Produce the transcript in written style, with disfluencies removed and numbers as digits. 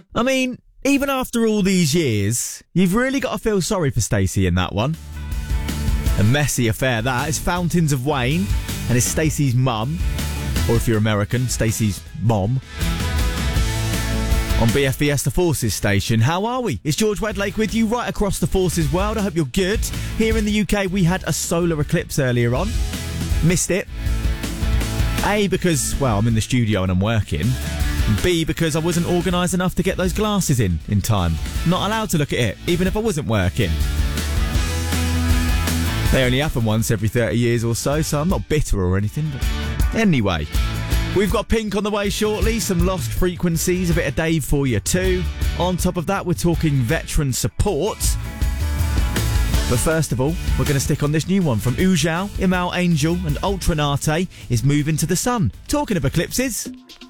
I mean, even after all these years, you've really got to feel sorry for Stacey in that one. A messy affair that. It's Fountains of Wayne, and it's Stacey's mum, or if you're American, Stacey's mom. On BFBS, the Forces station. How are we? It's George Wedlake with you right across the Forces world. I hope you're good. Here in the UK, we had a solar eclipse earlier on. Missed it. A, because, well, I'm in the studio and I'm working. B, because I wasn't organised enough to get those glasses in time. Not allowed to look at it, even if I wasn't working. They only happen once every 30 years or so I'm not bitter or anything. But anyway, we've got Pink on the way shortly, some Lost Frequencies, a bit of Dave for you too. On top of that, we're talking veteran support. But first of all, we're going to stick on this new one from Ujao, Imal Angel and Ultranate is Moving to the Sun. Talking of eclipses,